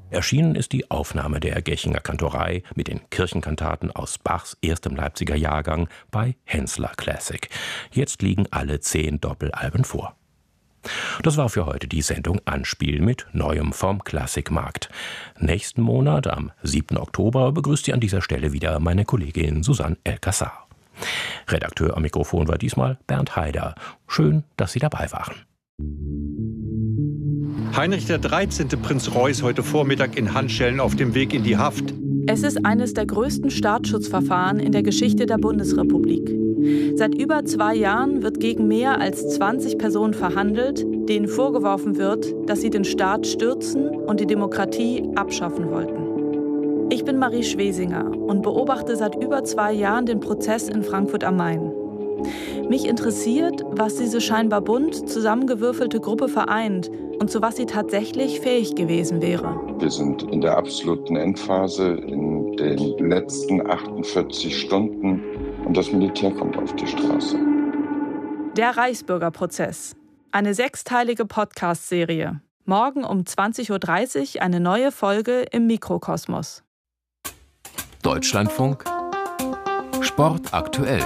Erschienen ist die Aufnahme der Gechinger Kantorei mit den Kirchenkantaten aus Bachs erstem Leipziger Jahrgang bei Hensler Classic. Jetzt liegen alle 10 Doppelalben vor. Das war für heute die Sendung Anspiel mit Neuem vom Klassikmarkt. Nächsten Monat, am 7. Oktober, begrüßt Sie an dieser Stelle wieder meine Kollegin Susanne El-Kassar. Redakteur am Mikrofon war diesmal Bernd Haider. Schön, dass Sie dabei waren. Heinrich XIII. Prinz Reuß heute Vormittag in Handschellen auf dem Weg in die Haft. Es ist eines der größten Staatsschutzverfahren in der Geschichte der Bundesrepublik. Seit über 2 Jahren wird gegen mehr als 20 Personen verhandelt, denen vorgeworfen wird, dass sie den Staat stürzen und die Demokratie abschaffen wollten. Ich bin Marie Schwesinger und beobachte seit über 2 Jahren den Prozess in Frankfurt am Main. Mich interessiert, was diese scheinbar bunt zusammengewürfelte Gruppe vereint und zu was sie tatsächlich fähig gewesen wäre. Wir sind in der absoluten Endphase, in den letzten 48 Stunden und das Militär kommt auf die Straße. Der Reichsbürgerprozess. Eine 6-teilige Podcast-Serie. Morgen um 20.30 Uhr eine neue Folge im Mikrokosmos. Deutschlandfunk Sport aktuell.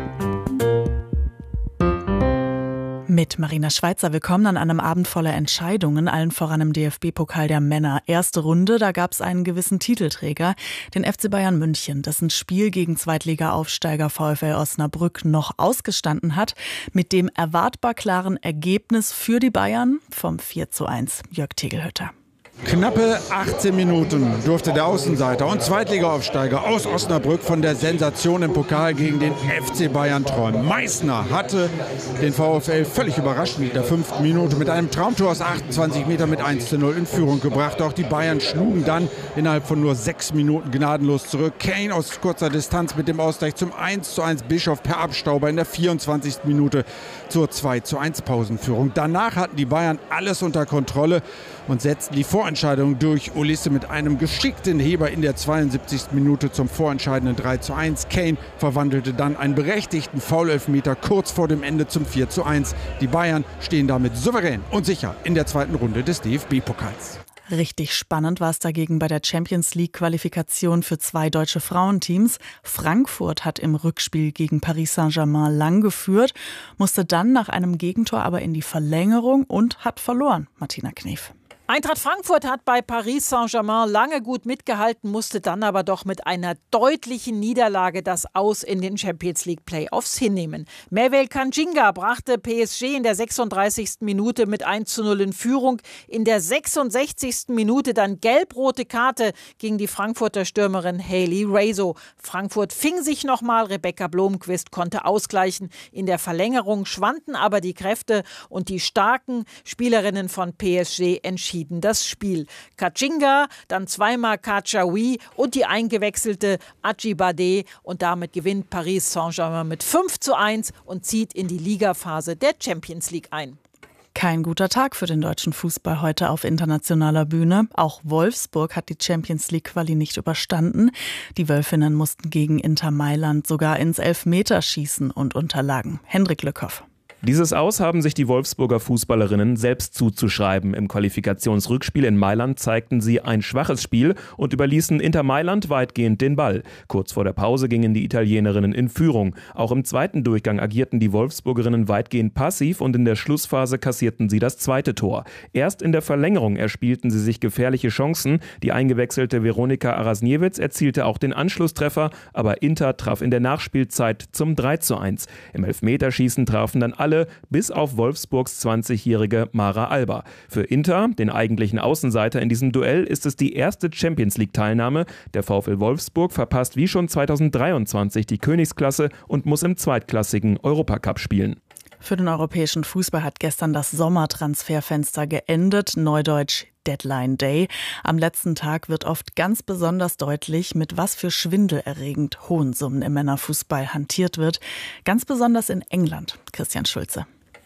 Mit Marina Schweizer. Willkommen an einem Abend voller Entscheidungen, allen voran im DFB-Pokal der Männer. Erste Runde, da gab es einen gewissen Titelträger, den FC Bayern München, dessen Spiel gegen Zweitliga-Aufsteiger VfL Osnabrück noch ausgestanden hat, mit dem erwartbar klaren Ergebnis für die Bayern vom 4:1. Jörg Tegelhütter. Knappe 18 Minuten durfte der Außenseiter und Zweitliga-Aufsteiger aus Osnabrück von der Sensation im Pokal gegen den FC Bayern träumen. Meissner hatte den VfL völlig überraschend in der 5. Minute mit einem Traumtor aus 28 Metern mit 1:0 in Führung gebracht. Auch die Bayern schlugen dann innerhalb von nur 6 Minuten gnadenlos zurück. Kane aus kurzer Distanz mit dem Ausgleich zum 1:1. Bischof per Abstauber in der 24. Minute zur 2:1 Pausenführung. Danach hatten die Bayern alles unter Kontrolle und setzten die Vorentscheidung durch. Ulisse mit einem geschickten Heber in der 72. Minute zum vorentscheidenden 3:1. Kane verwandelte dann einen berechtigten Foul-Elfmeter kurz vor dem Ende zum 4:1. Die Bayern stehen damit souverän und sicher in der 2. Runde des DFB-Pokals. Richtig spannend war es dagegen bei der Champions-League-Qualifikation für 2 deutsche Frauenteams. Frankfurt hat im Rückspiel gegen Paris Saint-Germain lang geführt, musste dann nach einem Gegentor aber in die Verlängerung und hat verloren. Martina Knef. Eintracht Frankfurt hat bei Paris Saint-Germain lange gut mitgehalten, musste dann aber doch mit einer deutlichen Niederlage das Aus in den Champions League Playoffs hinnehmen. Mervel Kanjinga brachte PSG in der 36. Minute mit 1:0 in Führung. In der 66. Minute dann gelb-rote Karte gegen die Frankfurter Stürmerin Hayley Raso. Frankfurt fing sich nochmal, Rebecca Blomqvist konnte ausgleichen. In der Verlängerung schwanden aber die Kräfte und die starken Spielerinnen von PSG entschieden das Spiel. Kachinga, dann zweimal Kachaoui und die eingewechselte Ajibade. Und damit gewinnt Paris Saint-Germain mit 5:1 und zieht in die Ligaphase der Champions League ein. Kein guter Tag für den deutschen Fußball heute auf internationaler Bühne. Auch Wolfsburg hat die Champions League-Quali nicht überstanden. Die Wölfinnen mussten gegen Inter Mailand sogar ins Elfmeterschießen und unterlagen. Hendrik Lückhoff. Dieses Aus haben sich die Wolfsburger Fußballerinnen selbst zuzuschreiben. Im Qualifikationsrückspiel in Mailand zeigten sie ein schwaches Spiel und überließen Inter Mailand weitgehend den Ball. Kurz vor der Pause gingen die Italienerinnen in Führung. Auch im zweiten Durchgang agierten die Wolfsburgerinnen weitgehend passiv und in der Schlussphase kassierten sie das zweite Tor. Erst in der Verlängerung erspielten sie sich gefährliche Chancen. Die eingewechselte Veronika Arasniewicz erzielte auch den Anschlusstreffer, aber Inter traf in der Nachspielzeit zum 3:1. Im Elfmeterschießen trafen dann alle, bis auf Wolfsburgs 20-jährige Mara Alba. Für Inter, den eigentlichen Außenseiter in diesem Duell, ist es die erste Champions-League-Teilnahme. Der VfL Wolfsburg verpasst wie schon 2023 die Königsklasse und muss im zweitklassigen Europacup spielen. Für den europäischen Fußball hat gestern das Sommertransferfenster geendet, neudeutsch Deadline Day. Am letzten Tag wird oft ganz besonders deutlich, mit was für schwindelerregend hohen Summen im Männerfußball hantiert wird. Ganz besonders in England. Christian Schulze.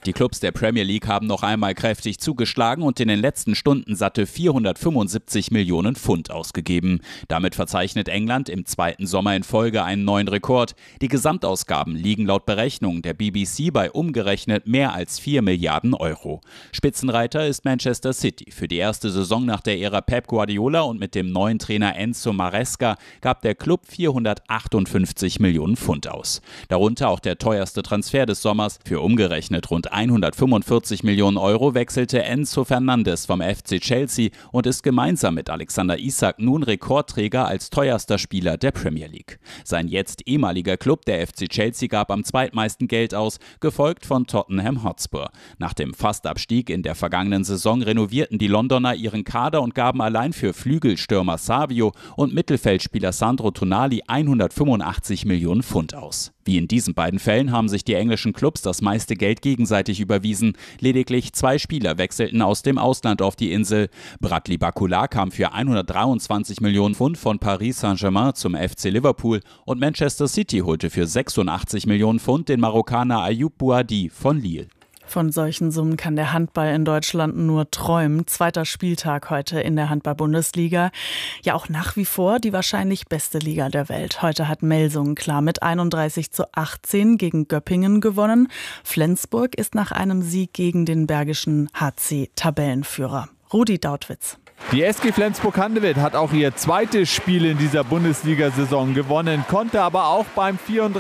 Die Clubs der Premier League haben noch einmal kräftig zugeschlagen und in den letzten Stunden satte 475 Millionen Pfund ausgegeben. Damit verzeichnet England im zweiten Sommer in Folge einen neuen Rekord. Die Gesamtausgaben liegen laut Berechnungen der BBC bei umgerechnet mehr als 4 Milliarden Euro. Spitzenreiter ist Manchester City. Für die erste Saison nach der Ära Pep Guardiola und mit dem neuen Trainer Enzo Maresca gab der Club 458 Millionen Pfund aus. Darunter auch der teuerste Transfer des Sommers. Für umgerechnet rund 145 Millionen Euro wechselte Enzo Fernandes vom FC Chelsea und ist gemeinsam mit Alexander Isak nun Rekordträger als teuerster Spieler der Premier League. Sein jetzt ehemaliger Club, der FC Chelsea, gab am zweitmeisten Geld aus, gefolgt von Tottenham Hotspur. Nach dem Fastabstieg in der vergangenen Saison renovierten die Londoner ihren Kader und gaben allein für Flügelstürmer Savio und Mittelfeldspieler Sandro Tonali 185 Millionen Pfund aus. Wie in diesen beiden Fällen haben sich die englischen Clubs das meiste Geld gegenseitig überwiesen. Lediglich 2 Spieler wechselten aus dem Ausland auf die Insel. Bradley Barcola kam für 123 Millionen Pfund von Paris Saint-Germain zum FC Liverpool und Manchester City holte für 86 Millionen Pfund den Marokkaner Ayoub Bouhaddi von Lille. Von solchen Summen kann der Handball in Deutschland nur träumen. 2. Spieltag heute in der Handball-Bundesliga. Ja, auch nach wie vor die wahrscheinlich beste Liga der Welt. Heute hat Melsungen klar mit 31:18 gegen Göppingen gewonnen. Flensburg ist nach einem Sieg gegen den Bergischen HC Tabellenführer. Rudi Dautwitz. Die SG Flensburg-Handewitt hat auch ihr zweites Spiel in dieser Bundesliga-Saison gewonnen, konnte aber auch beim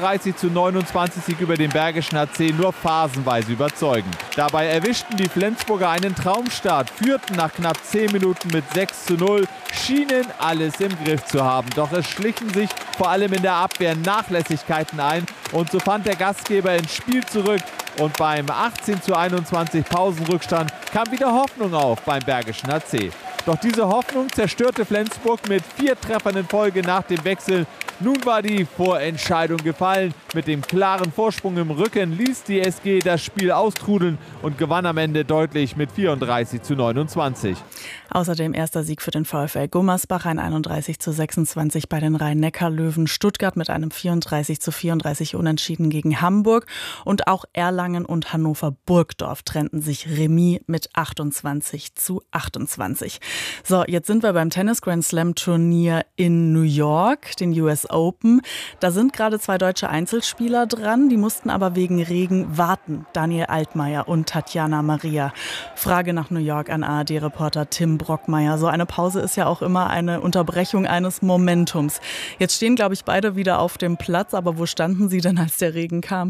34:29 über den Bergischen HC nur phasenweise überzeugen. Dabei erwischten die Flensburger einen Traumstart, führten nach knapp 10 Minuten mit 6:0, schienen alles im Griff zu haben. Doch es schlichen sich vor allem in der Abwehr Nachlässigkeiten ein und so fand der Gastgeber ins Spiel zurück. Und beim 18:21 Pausenrückstand kam wieder Hoffnung auf beim Bergischen HC. Doch diese Hoffnung zerstörte Flensburg mit 4 Treffern in Folge nach dem Wechsel. Nun war die Vorentscheidung gefallen. Mit dem klaren Vorsprung im Rücken ließ die SG das Spiel austrudeln und gewann am Ende deutlich mit 34:29. Außerdem erster Sieg für den VfL Gummersbach, ein 31:26 bei den Rhein-Neckar-Löwen. Stuttgart mit einem 34:34 Unentschieden gegen Hamburg. Und auch Erlangen und Hannover-Burgdorf trennten sich Remis mit 28:28. So, jetzt sind wir beim Tennis-Grand-Slam-Turnier in New York, den US Open. Da sind gerade 2 deutsche Einzelspieler dran, die mussten aber wegen Regen warten. Daniel Altmaier und Tatjana Maria. Frage nach New York an ARD-Reporter Tim Brockmeier. So eine Pause ist ja auch immer eine Unterbrechung eines Momentums. Jetzt stehen, glaube ich, beide wieder auf dem Platz, aber wo standen sie denn, als der Regen kam?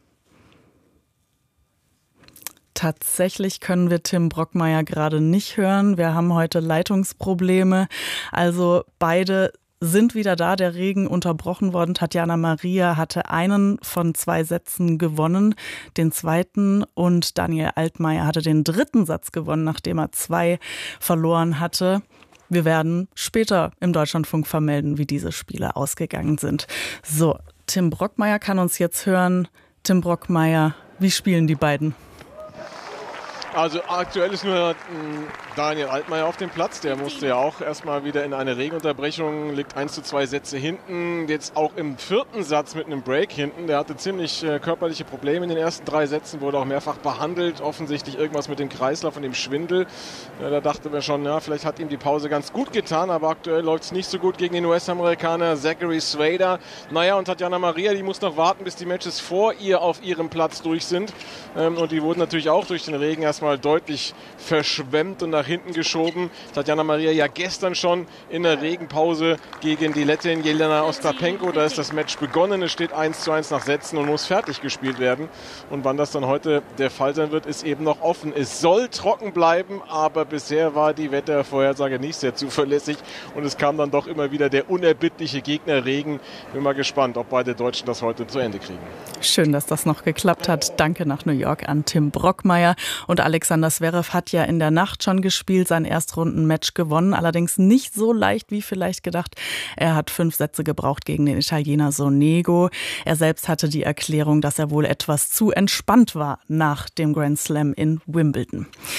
Tatsächlich können wir Tim Brockmeier gerade nicht hören. Wir haben heute Leitungsprobleme. Also beide sind wieder da, der Regen unterbrochen worden. Tatjana Maria hatte einen von 2 Sätzen gewonnen, den zweiten, und Daniel Altmaier hatte den 3. Satz gewonnen, nachdem er 2 verloren hatte. Wir werden später im Deutschlandfunk vermelden, wie diese Spiele ausgegangen sind. So, Tim Brockmeier kann uns jetzt hören. Tim Brockmeier, wie spielen die beiden? Also aktuell ist nur Daniel Altmaier auf dem Platz. Der musste ja auch erstmal wieder in eine Regenunterbrechung, liegt 1:2 Sätze hinten. Jetzt auch im 4. Satz mit einem Break hinten. Der hatte ziemlich körperliche Probleme in den ersten 3 Sätzen, wurde auch mehrfach behandelt. Offensichtlich irgendwas mit dem Kreislauf und dem Schwindel. Da dachte man schon, ja, vielleicht hat ihm die Pause ganz gut getan, aber aktuell läuft es nicht so gut gegen den US-Amerikaner Zachary Swader. Naja, und Tatjana Maria, die muss noch warten, bis die Matches vor ihr auf ihrem Platz durch sind. Und die wurden natürlich auch durch den Regen erstmal deutlich verschwemmt und nach hinten geschoben. Tatjana Maria ja gestern schon in der Regenpause gegen die Lettin Jelena Ostapenko. Da ist das Match begonnen. Es steht 1:1 nach Sätzen und muss fertig gespielt werden. Und wann das dann heute der Fall sein wird, ist eben noch offen. Es soll trocken bleiben, aber bisher war die Wettervorhersage nicht sehr zuverlässig und es kam dann doch immer wieder der unerbittliche Gegner Regen. Bin mal gespannt, ob beide Deutschen das heute zu Ende kriegen. Schön, dass das noch geklappt hat. Danke nach New York an Tim Brockmeier. Und Alexander Zverev hat ja in der Nacht schon gespielt, sein Erstrundenmatch gewonnen, allerdings nicht so leicht wie vielleicht gedacht. Er hat 5 Sätze gebraucht gegen den Italiener Sonego. Er selbst hatte die Erklärung, dass er wohl etwas zu entspannt war nach dem Grand Slam in Wimbledon.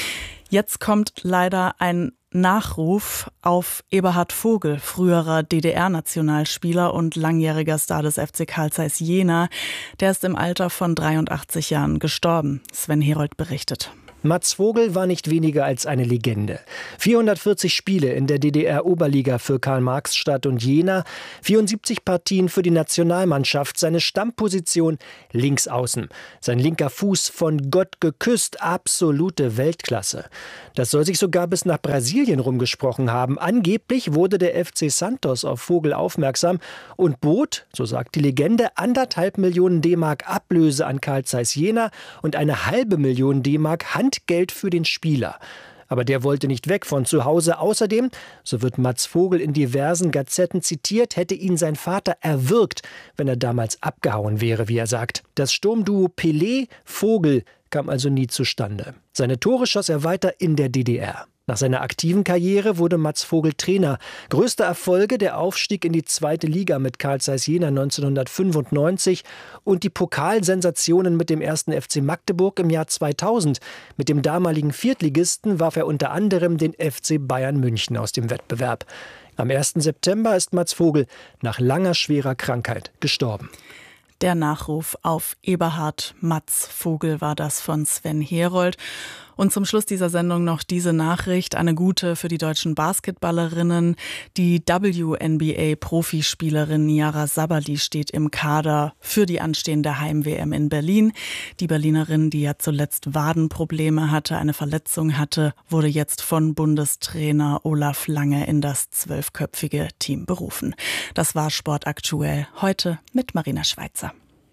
Jetzt kommt leider ein Nachruf auf Eberhard Vogel, früherer DDR-Nationalspieler und langjähriger Star des FC Carl Zeiss Jena. Der ist im Alter von 83 Jahren gestorben. Sven Herold berichtet. Mats Vogel war nicht weniger als eine Legende. 440 Spiele in der DDR-Oberliga für Karl-Marx-Stadt und Jena, 74 Partien für die Nationalmannschaft, seine Stammposition Linksaußen. Sein linker Fuß von Gott geküsst, absolute Weltklasse. Das soll sich sogar bis nach Brasilien rumgesprochen haben. Angeblich wurde der FC Santos auf Vogel aufmerksam und bot, so sagt die Legende, 1,5 Millionen D-Mark Ablöse an Carl Zeiss Jena und 1,5 Millionen D-Mark Handgeld für den Spieler. Aber der wollte nicht weg von zu Hause. Außerdem, so wird Mats Vogel in diversen Gazetten zitiert, hätte ihn sein Vater erwürgt, wenn er damals abgehauen wäre, wie er sagt. Das Sturmduo Pelé-Vogel kam also nie zustande. Seine Tore schoss er weiter in der DDR. Nach seiner aktiven Karriere wurde Mats Vogel Trainer. Größte Erfolge der Aufstieg in die 2. Liga mit Carl Zeiss Jena 1995 und die Pokalsensationen mit dem 1. FC Magdeburg im Jahr 2000. Mit dem damaligen Viertligisten warf er unter anderem den FC Bayern München aus dem Wettbewerb. Am 1. September ist Mats Vogel nach langer schwerer Krankheit gestorben. Der Nachruf auf Eberhard Mats Vogel war das von Sven Herold. Und zum Schluss dieser Sendung noch diese Nachricht, eine gute für die deutschen Basketballerinnen. Die WNBA-Profispielerin Niara Sabali steht im Kader für die anstehende Heim-WM in Berlin. Die Berlinerin, die ja zuletzt Wadenprobleme hatte, eine Verletzung hatte, wurde jetzt von Bundestrainer Olaf Lange in das 12-köpfige Team berufen. Das war Sport aktuell heute mit Marina Schweizer.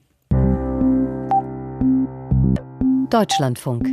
Deutschlandfunk.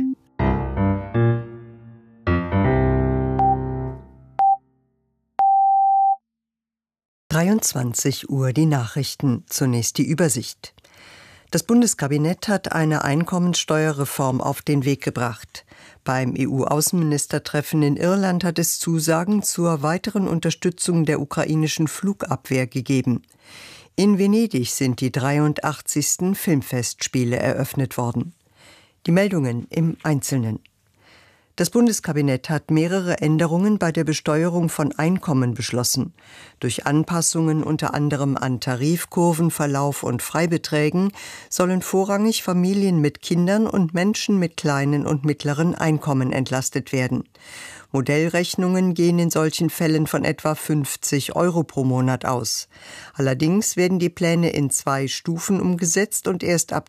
Uhr die Nachrichten. Zunächst die Übersicht. Das Bundeskabinett hat eine Einkommensteuerreform auf den Weg gebracht. Beim EU-Außenministertreffen in Irland hat es Zusagen zur weiteren Unterstützung der ukrainischen Flugabwehr gegeben. In Venedig sind die 83. Filmfestspiele eröffnet worden. Die Meldungen im Einzelnen. Das Bundeskabinett hat mehrere Änderungen bei der Besteuerung von Einkommen beschlossen. Durch Anpassungen unter anderem an Tarifkurven, Verlauf und Freibeträgen sollen vorrangig Familien mit Kindern und Menschen mit kleinen und mittleren Einkommen entlastet werden. Modellrechnungen gehen in solchen Fällen von etwa 50 € pro Monat aus. Allerdings werden die Pläne in 2 Stufen umgesetzt und erst ab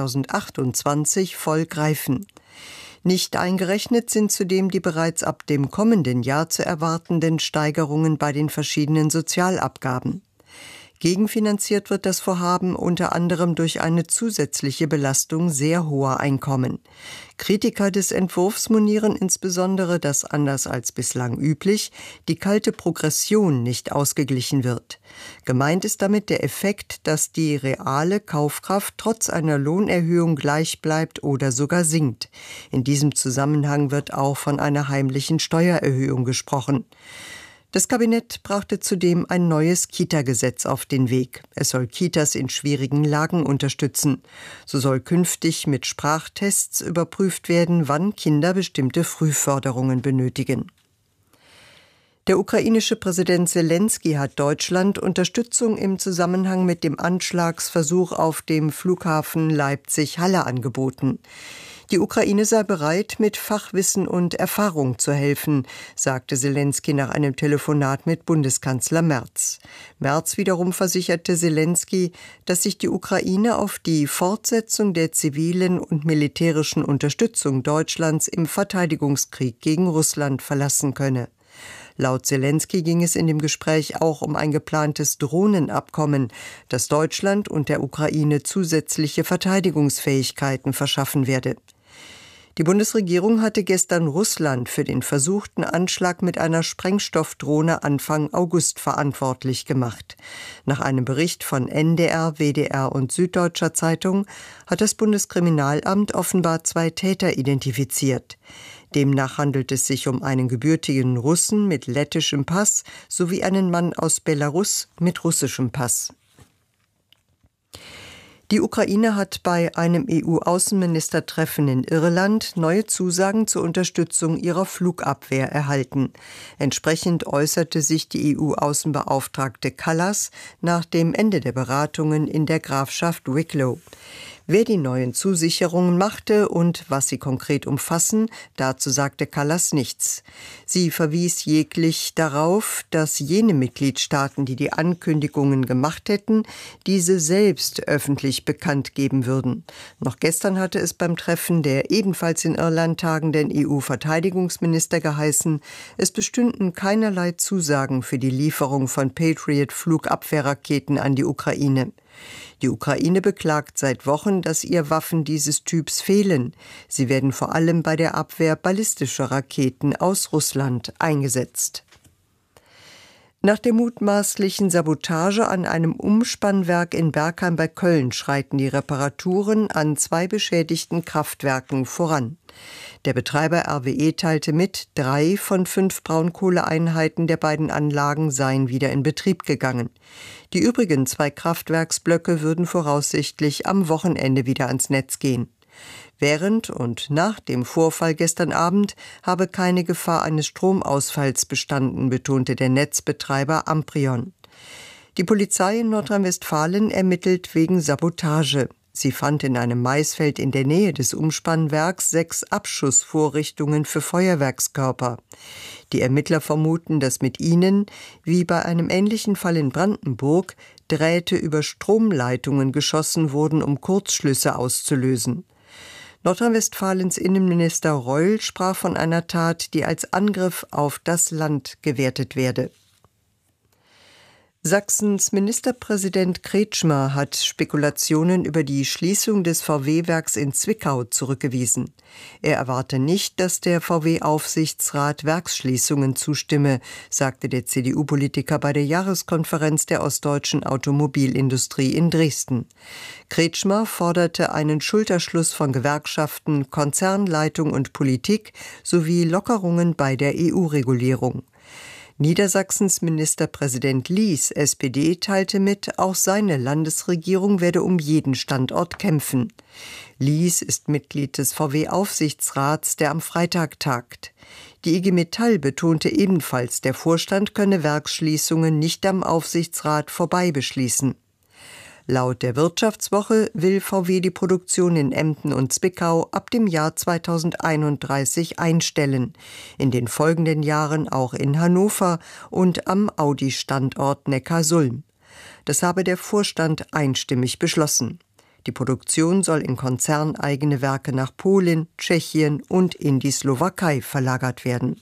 2028 voll greifen. Nicht eingerechnet sind zudem die bereits ab dem kommenden Jahr zu erwartenden Steigerungen bei den verschiedenen Sozialabgaben. Gegenfinanziert wird das Vorhaben unter anderem durch eine zusätzliche Belastung sehr hoher Einkommen. Kritiker des Entwurfs monieren insbesondere, dass anders als bislang üblich die kalte Progression nicht ausgeglichen wird. Gemeint ist damit der Effekt, dass die reale Kaufkraft trotz einer Lohnerhöhung gleich bleibt oder sogar sinkt. In diesem Zusammenhang wird auch von einer heimlichen Steuererhöhung gesprochen. Das Kabinett brachte zudem ein neues Kita-Gesetz auf den Weg. Es soll Kitas in schwierigen Lagen unterstützen. So soll künftig mit Sprachtests überprüft werden, wann Kinder bestimmte Frühförderungen benötigen. Der ukrainische Präsident Selensky hat Deutschland Unterstützung im Zusammenhang mit dem Anschlagsversuch auf dem Flughafen Leipzig-Halle angeboten. Die Ukraine sei bereit, mit Fachwissen und Erfahrung zu helfen, sagte Selensky nach einem Telefonat mit Bundeskanzler Merz. Merz wiederum versicherte Selensky, dass sich die Ukraine auf die Fortsetzung der zivilen und militärischen Unterstützung Deutschlands im Verteidigungskrieg gegen Russland verlassen könne. Laut Selensky ging es in dem Gespräch auch um ein geplantes Drohnenabkommen, das Deutschland und der Ukraine zusätzliche Verteidigungsfähigkeiten verschaffen werde. Die Bundesregierung hatte gestern Russland für den versuchten Anschlag mit einer Sprengstoffdrohne Anfang August verantwortlich gemacht. Nach einem Bericht von NDR, WDR und Süddeutscher Zeitung hat das Bundeskriminalamt offenbar 2 Täter identifiziert. Demnach handelt es sich um einen gebürtigen Russen mit lettischem Pass sowie einen Mann aus Belarus mit russischem Pass. Die Ukraine hat bei einem EU-Außenministertreffen in Irland neue Zusagen zur Unterstützung ihrer Flugabwehr erhalten. Entsprechend äußerte sich die EU-Außenbeauftragte Kallas nach dem Ende der Beratungen in der Grafschaft Wicklow. Wer die neuen Zusicherungen machte und was sie konkret umfassen, dazu sagte Kallas nichts. Sie verwies jeglich darauf, dass jene Mitgliedstaaten, die die Ankündigungen gemacht hätten, diese selbst öffentlich bekannt geben würden. Noch gestern hatte es beim Treffen der ebenfalls in Irland tagenden EU-Verteidigungsminister geheißen, es bestünden keinerlei Zusagen für die Lieferung von Patriot-Flugabwehrraketen an die Ukraine. Die Ukraine beklagt seit Wochen, dass ihr Waffen dieses Typs fehlen. Sie werden vor allem bei der Abwehr ballistischer Raketen aus Russland eingesetzt. Nach der mutmaßlichen Sabotage an einem Umspannwerk in Bergheim bei Köln schreiten die Reparaturen an 2 beschädigten Kraftwerken voran. Der Betreiber RWE teilte mit, 3 von 5 Braunkohleeinheiten der beiden Anlagen seien wieder in Betrieb gegangen. Die übrigen 2 Kraftwerksblöcke würden voraussichtlich am Wochenende wieder ans Netz gehen. Während und nach dem Vorfall gestern Abend habe keine Gefahr eines Stromausfalls bestanden, betonte der Netzbetreiber Amprion. Die Polizei in Nordrhein-Westfalen ermittelt wegen Sabotage. Sie fand in einem Maisfeld in der Nähe des Umspannwerks 6 Abschussvorrichtungen für Feuerwerkskörper. Die Ermittler vermuten, dass mit ihnen, wie bei einem ähnlichen Fall in Brandenburg, Drähte über Stromleitungen geschossen wurden, um Kurzschlüsse auszulösen. Nordrhein-Westfalens Innenminister Reul sprach von einer Tat, die als Angriff auf das Land gewertet werde. Sachsens Ministerpräsident Kretschmer hat Spekulationen über die Schließung des VW-Werks in Zwickau zurückgewiesen. Er erwarte nicht, dass der VW-Aufsichtsrat Werksschließungen zustimme, sagte der CDU-Politiker bei der Jahreskonferenz der ostdeutschen Automobilindustrie in Dresden. Kretschmer forderte einen Schulterschluss von Gewerkschaften, Konzernleitung und Politik sowie Lockerungen bei der EU-Regulierung. Niedersachsens Ministerpräsident Lies, SPD, teilte mit, auch seine Landesregierung werde um jeden Standort kämpfen. Lies ist Mitglied des VW-Aufsichtsrats, der am Freitag tagt. Die IG Metall betonte ebenfalls, der Vorstand könne Werksschließungen nicht am Aufsichtsrat vorbei beschließen. Laut der Wirtschaftswoche will VW die Produktion in Emden und Zwickau ab dem Jahr 2031 einstellen, in den folgenden Jahren auch in Hannover und am Audi-Standort Neckarsulm. Das habe der Vorstand einstimmig beschlossen. Die Produktion soll in konzerneigene Werke nach Polen, Tschechien und in die Slowakei verlagert werden.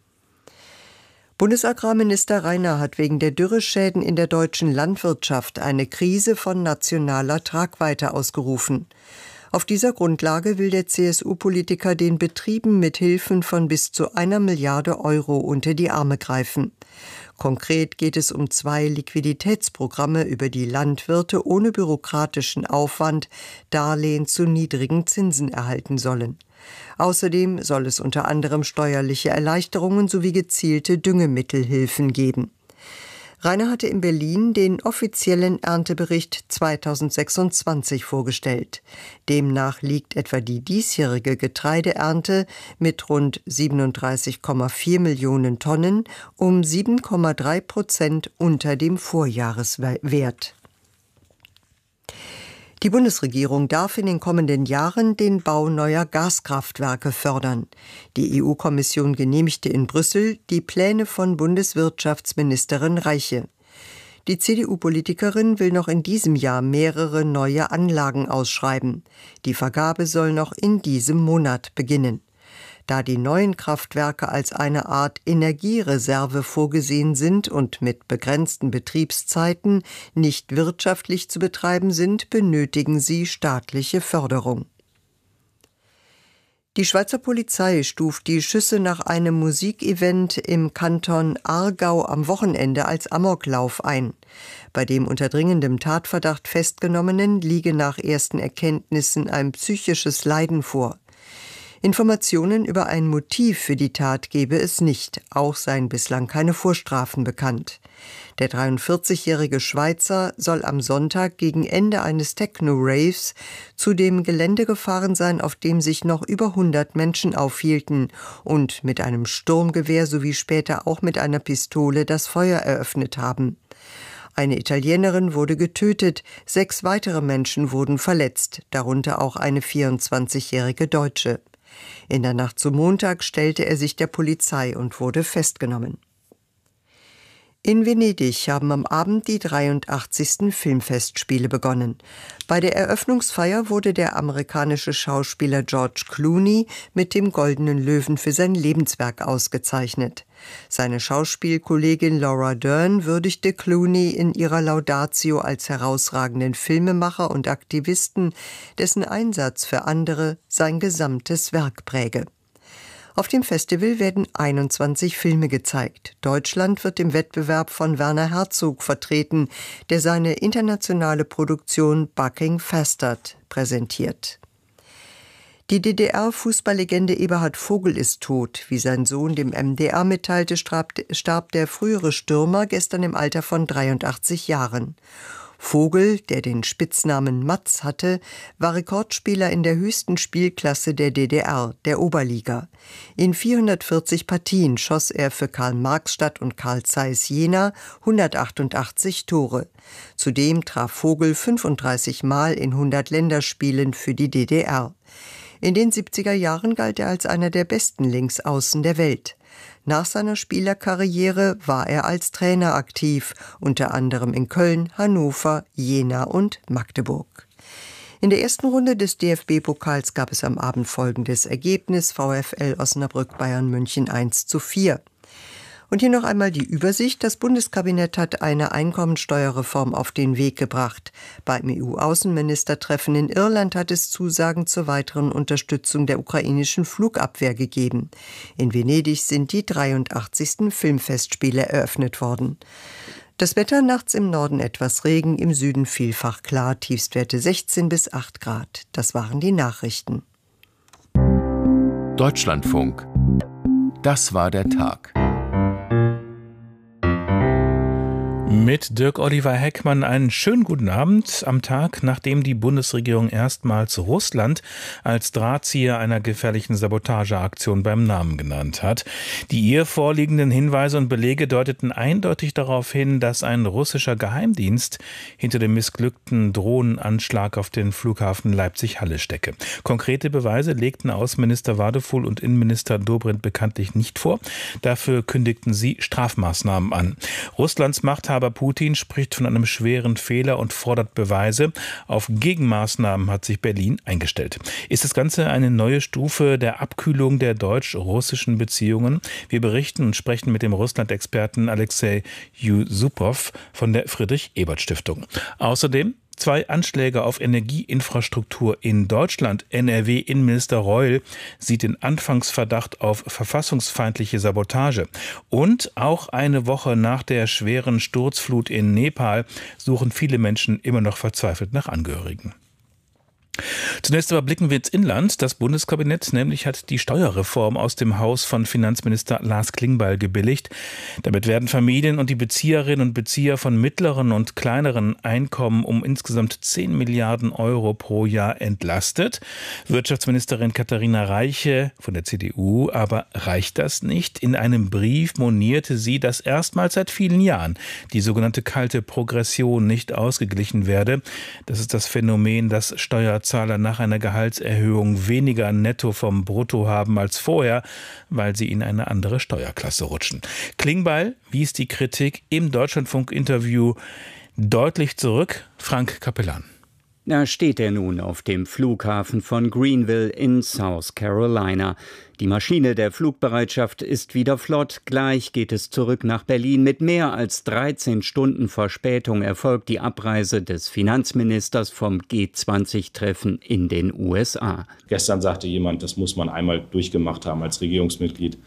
Bundesagrarminister Rainer hat wegen der Dürreschäden in der deutschen Landwirtschaft eine Krise von nationaler Tragweite ausgerufen. Auf dieser Grundlage will der CSU-Politiker den Betrieben mit Hilfen von bis zu 1 Milliarde Euro unter die Arme greifen. Konkret geht es um 2 Liquiditätsprogramme, über die Landwirte ohne bürokratischen Aufwand Darlehen zu niedrigen Zinsen erhalten sollen. Außerdem soll es unter anderem steuerliche Erleichterungen sowie gezielte Düngemittelhilfen geben. Rainer hatte in Berlin den offiziellen Erntebericht 2026 vorgestellt. Demnach liegt etwa die diesjährige Getreideernte mit rund 37,4 Millionen Tonnen um 7,3% unter dem Vorjahreswert. Die Bundesregierung darf in den kommenden Jahren den Bau neuer Gaskraftwerke fördern. Die EU-Kommission genehmigte in Brüssel die Pläne von Bundeswirtschaftsministerin Reiche. Die CDU-Politikerin will noch in diesem Jahr mehrere neue Anlagen ausschreiben. Die Vergabe soll noch in diesem Monat beginnen. Da die neuen Kraftwerke als eine Art Energiereserve vorgesehen sind und mit begrenzten Betriebszeiten nicht wirtschaftlich zu betreiben sind, benötigen sie staatliche Förderung. Die Schweizer Polizei stuft die Schüsse nach einem Musikevent im Kanton Aargau am Wochenende als Amoklauf ein. Bei dem unter dringendem Tatverdacht Festgenommenen liege nach ersten Erkenntnissen ein psychisches Leiden vor. Informationen über ein Motiv für die Tat gebe es nicht, auch seien bislang keine Vorstrafen bekannt. Der 43-jährige Schweizer soll am Sonntag gegen Ende eines Techno-Raves zu dem Gelände gefahren sein, auf dem sich noch über 100 Menschen aufhielten und mit einem Sturmgewehr sowie später auch mit einer Pistole das Feuer eröffnet haben. Eine Italienerin wurde getötet, 6 weitere Menschen wurden verletzt, darunter auch eine 24-jährige Deutsche. In der Nacht zum Montag stellte er sich der Polizei und wurde festgenommen. In Venedig haben am Abend die 83. Filmfestspiele begonnen. Bei der Eröffnungsfeier wurde der amerikanische Schauspieler George Clooney mit dem Goldenen Löwen für sein Lebenswerk ausgezeichnet. Seine Schauspielkollegin Laura Dern würdigte Clooney in ihrer Laudatio als herausragenden Filmemacher und Aktivisten, dessen Einsatz für andere sein gesamtes Werk präge. Auf dem Festival werden 21 Filme gezeigt. Deutschland wird im Wettbewerb von Werner Herzog vertreten, der seine internationale Produktion Bucking Fastert präsentiert. Die DDR-Fußballlegende Eberhard Vogel ist tot. Wie sein Sohn dem MDR mitteilte, starb der frühere Stürmer gestern im Alter von 83 Jahren. Vogel, der den Spitznamen Matz hatte, war Rekordspieler in der höchsten Spielklasse der DDR, der Oberliga. In 440 Partien schoss er für Karl-Marx-Stadt und Carl Zeiss Jena 188 Tore. Zudem traf Vogel 35 Mal in 100 Länderspielen für die DDR. In den 70er Jahren galt er als einer der besten Linksaußen der Welt. Nach seiner Spielerkarriere war er als Trainer aktiv, unter anderem in Köln, Hannover, Jena und Magdeburg. In der ersten Runde des DFB-Pokals gab es am Abend folgendes Ergebnis: VfL Osnabrück Bayern München 1:4. Und hier noch einmal die Übersicht. Das Bundeskabinett hat eine Einkommensteuerreform auf den Weg gebracht. Beim EU-Außenministertreffen in Irland hat es Zusagen zur weiteren Unterstützung der ukrainischen Flugabwehr gegeben. In Venedig sind die 83. Filmfestspiele eröffnet worden. Das Wetter: nachts im Norden etwas Regen, im Süden vielfach klar, Tiefstwerte 16 bis 8 Grad. Das waren die Nachrichten. Deutschlandfunk. Das war der Tag. Mit Dirk-Oliver Heckmann einen schönen guten Abend am Tag, nachdem die Bundesregierung erstmals Russland als Drahtzieher einer gefährlichen Sabotageaktion beim Namen genannt hat. Die ihr vorliegenden Hinweise und Belege deuteten eindeutig darauf hin, dass ein russischer Geheimdienst hinter dem missglückten Drohnenanschlag auf den Flughafen Leipzig-Halle stecke. Konkrete Beweise legten Außenminister Wadefuhl und Innenminister Dobrindt bekanntlich nicht vor. Dafür kündigten sie Strafmaßnahmen an. Russlands Machthaber Putin spricht von einem schweren Fehler und fordert Beweise. Auf Gegenmaßnahmen hat sich Berlin eingestellt. Ist das Ganze eine neue Stufe der Abkühlung der deutsch-russischen Beziehungen? Wir berichten und sprechen mit dem Russland-Experten Alexei Yusupow von der Friedrich-Ebert-Stiftung. Außerdem 2 Anschläge auf Energieinfrastruktur in Deutschland. NRW-Innenminister Reul sieht den Anfangsverdacht auf verfassungsfeindliche Sabotage. Und auch eine Woche nach der schweren Sturzflut in Nepal suchen viele Menschen immer noch verzweifelt nach Angehörigen. Zunächst aber blicken wir ins Inland. Das Bundeskabinett nämlich hat die Steuerreform aus dem Haus von Finanzminister Lars Klingbeil gebilligt. Damit werden Familien und die Bezieherinnen und Bezieher von mittleren und kleineren Einkommen um insgesamt 10 Milliarden Euro pro Jahr entlastet. Wirtschaftsministerin Katharina Reiche von der CDU aber reicht das nicht. In einem Brief monierte sie, dass erstmals seit vielen Jahren die sogenannte kalte Progression nicht ausgeglichen werde. Das ist das Phänomen, dass Steuerzahler nach einer Gehaltserhöhung weniger netto vom Brutto haben als vorher, weil sie in eine andere Steuerklasse rutschen. Klingbeil wies die Kritik im Deutschlandfunk-Interview deutlich zurück. Frank Capellan. Da steht er nun auf dem Flughafen von Greenville in South Carolina. Die Maschine der Flugbereitschaft ist wieder flott. Gleich geht es zurück nach Berlin. Mit mehr als 13 Stunden Verspätung erfolgt die Abreise des Finanzministers vom G20-Treffen in den USA. Gestern sagte jemand, das muss man einmal durchgemacht haben als Regierungsmitglied.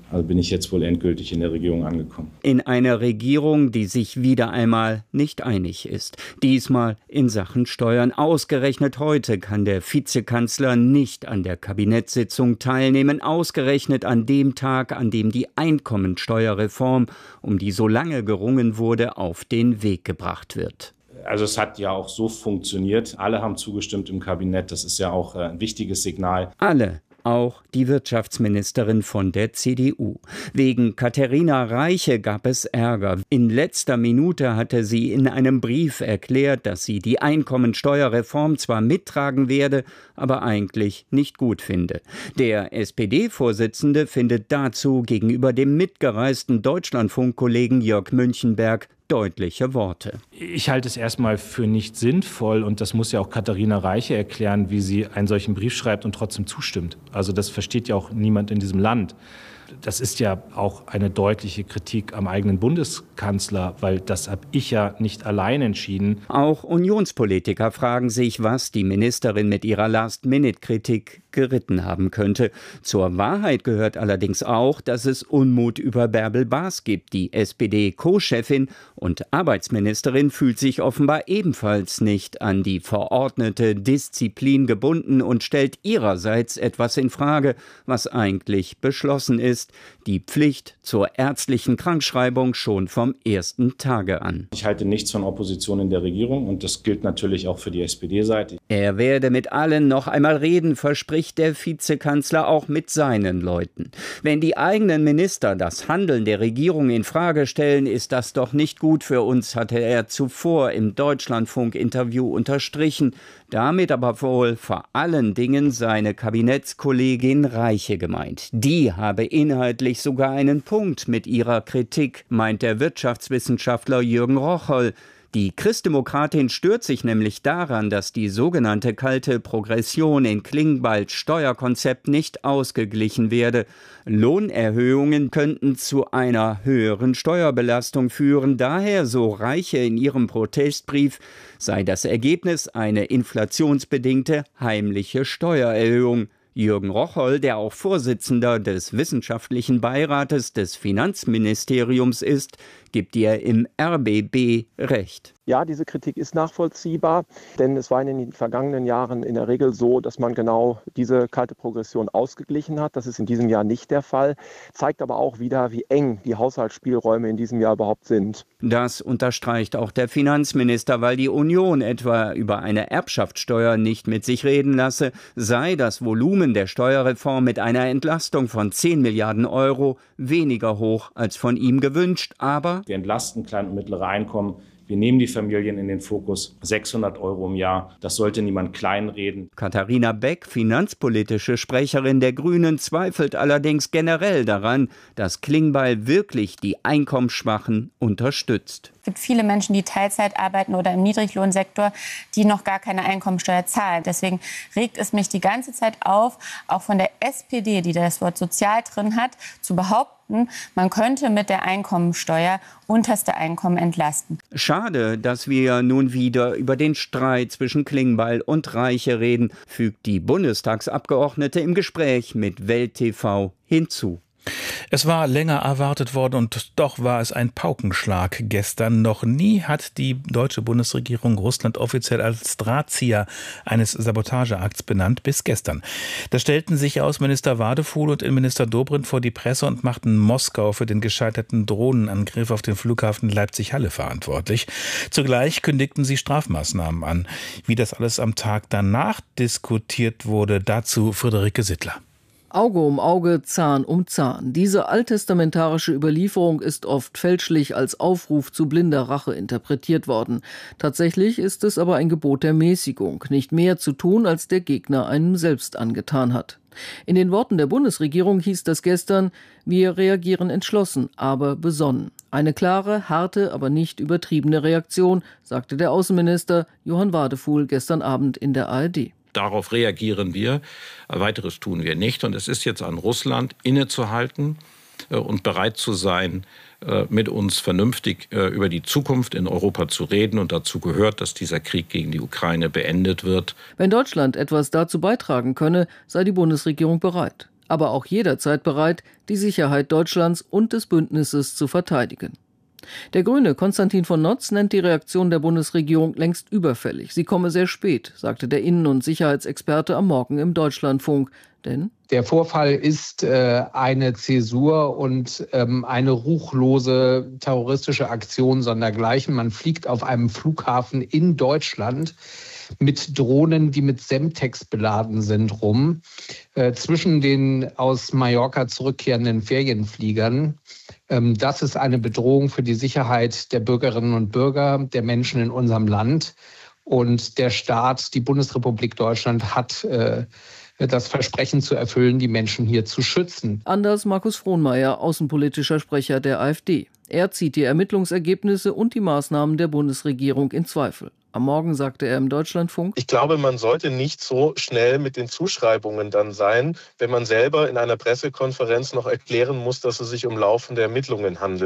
Also bin ich jetzt wohl endgültig in der Regierung angekommen. In einer Regierung, die sich wieder einmal nicht einig ist. Diesmal in Sachen Steuern. Ausgerechnet heute kann der Vizekanzler nicht an der Kabinettssitzung teilnehmen. Ausgerechnet an dem Tag, an dem die Einkommensteuerreform, um die so lange gerungen wurde, auf den Weg gebracht wird. Also es hat ja auch so funktioniert. Alle haben zugestimmt im Kabinett. Das ist ja auch ein wichtiges Signal. Alle. Auch die Wirtschaftsministerin von der CDU. Wegen Katharina Reiche gab es Ärger. In letzter Minute hatte sie in einem Brief erklärt, dass sie die Einkommensteuerreform zwar mittragen werde, aber eigentlich nicht gut finde. Der SPD-Vorsitzende findet dazu gegenüber dem mitgereisten Deutschlandfunk-Kollegen Jörg Münchenberg deutliche Worte. Ich halte es erstmal für nicht sinnvoll, und das muss ja auch Katharina Reiche erklären, wie sie einen solchen Brief schreibt und trotzdem zustimmt. Also das versteht ja auch niemand in diesem Land. Das ist ja auch eine deutliche Kritik am eigenen Bundeskanzler, weil das habe ich ja nicht allein entschieden. Auch Unionspolitiker fragen sich, was die Ministerin mit ihrer Last-Minute-Kritik geritten haben könnte. Zur Wahrheit gehört allerdings auch, dass es Unmut über Bärbel Baas gibt. Die SPD-Co-Chefin und Arbeitsministerin fühlt sich offenbar ebenfalls nicht an die verordnete Disziplin gebunden und stellt ihrerseits etwas in Frage, was eigentlich beschlossen ist: die Pflicht zur ärztlichen Krankschreibung schon vom ersten Tage an. Ich halte nichts von Opposition in der Regierung, und das gilt natürlich auch für die SPD-Seite. Er werde mit allen noch einmal reden, verspricht der Vizekanzler auch mit seinen Leuten. Wenn die eigenen Minister das Handeln der Regierung in Frage stellen, ist das doch nicht gut für uns, hatte er zuvor im Deutschlandfunk-Interview unterstrichen. Damit aber wohl vor allen Dingen seine Kabinettskollegin Reiche gemeint. Die habe inhaltlich sogar einen Punkt mit ihrer Kritik, meint der Wirtschaftswissenschaftler Jürgen Rocholl. Die Christdemokratin stört sich nämlich daran, dass die sogenannte kalte Progression in Klingbeils Steuerkonzept nicht ausgeglichen werde. Lohnerhöhungen könnten zu einer höheren Steuerbelastung führen. Daher, so Reiche in ihrem Protestbrief, sei das Ergebnis eine inflationsbedingte heimliche Steuererhöhung. Jürgen Rocholl, der auch Vorsitzender des Wissenschaftlichen Beirates des Finanzministeriums ist, gibt ihr im RBB recht. Ja, diese Kritik ist nachvollziehbar, denn es war in den vergangenen Jahren in der Regel so, dass man genau diese kalte Progression ausgeglichen hat. Das ist in diesem Jahr nicht der Fall, zeigt aber auch wieder, wie eng die Haushaltsspielräume in diesem Jahr überhaupt sind. Das unterstreicht auch der Finanzminister, weil die Union etwa über eine Erbschaftssteuer nicht mit sich reden lasse, sei das Volumen der Steuerreform mit einer Entlastung von 10 Milliarden Euro weniger hoch als von ihm gewünscht, aber wir entlasten kleine und mittlere Einkommen. Wir nehmen die Familien in den Fokus. 600 Euro im Jahr, das sollte niemand kleinreden. Katharina Beck, finanzpolitische Sprecherin der Grünen, zweifelt allerdings generell daran, dass Klingbeil wirklich die Einkommensschwachen unterstützt. Es gibt viele Menschen, die Teilzeit arbeiten oder im Niedriglohnsektor, die noch gar keine Einkommensteuer zahlen. Deswegen regt es mich die ganze Zeit auf, auch von der SPD, die das Wort sozial drin hat, zu behaupten, man könnte mit der Einkommensteuer unterste Einkommen entlasten. Schade, dass wir nun wieder über den Streit zwischen Klingbeil und Reiche reden, fügt die Bundestagsabgeordnete im Gespräch mit Welt TV hinzu. Es war länger erwartet worden, und doch war es ein Paukenschlag gestern. Noch nie hat die deutsche Bundesregierung Russland offiziell als Drahtzieher eines Sabotageakts benannt, bis gestern. Da stellten sich Außenminister Wadefuhl und Innenminister Dobrindt vor die Presse und machten Moskau für den gescheiterten Drohnenangriff auf den Flughafen Leipzig-Halle verantwortlich. Zugleich kündigten sie Strafmaßnahmen an. Wie das alles am Tag danach diskutiert wurde, dazu Friederike Sittler. Auge um Auge, Zahn um Zahn. Diese alttestamentarische Überlieferung ist oft fälschlich als Aufruf zu blinder Rache interpretiert worden. Tatsächlich ist es aber ein Gebot der Mäßigung, nicht mehr zu tun, als der Gegner einem selbst angetan hat. In den Worten der Bundesregierung hieß das gestern: Wir reagieren entschlossen, aber besonnen. Eine klare, harte, aber nicht übertriebene Reaktion, sagte der Außenminister Johann Wadefuhl gestern Abend in der ARD. Darauf reagieren wir. Weiteres tun wir nicht. Und es ist jetzt an Russland, innezuhalten und bereit zu sein, mit uns vernünftig über die Zukunft in Europa zu reden. Und dazu gehört, dass dieser Krieg gegen die Ukraine beendet wird. Wenn Deutschland etwas dazu beitragen könne, sei die Bundesregierung bereit. aber auch jederzeit bereit, die Sicherheit Deutschlands und des Bündnisses zu verteidigen. Der Grüne Konstantin von Notz nennt die Reaktion der Bundesregierung längst überfällig. Sie komme sehr spät, sagte der Innen- und Sicherheitsexperte am Morgen im Deutschlandfunk. Denn der Vorfall ist eine Zäsur und eine ruchlose terroristische Aktion sondergleichen. Man fliegt auf einem Flughafen in Deutschland mit Drohnen, die mit Semtex beladen sind, rum, zwischen den aus Mallorca zurückkehrenden Ferienfliegern. Das ist eine Bedrohung für die Sicherheit der Bürgerinnen und Bürger, der Menschen in unserem Land. Und der Staat, die Bundesrepublik Deutschland, hat das Versprechen zu erfüllen, die Menschen hier zu schützen. Anders Markus Frohnmayer, außenpolitischer Sprecher der AfD. Er zieht die Ermittlungsergebnisse und die Maßnahmen der Bundesregierung in Zweifel. Am Morgen sagte er im Deutschlandfunk: Ich glaube, man sollte nicht so schnell mit den Zuschreibungen dann sein, wenn man selber in einer Pressekonferenz noch erklären muss, dass es sich um laufende Ermittlungen handelt.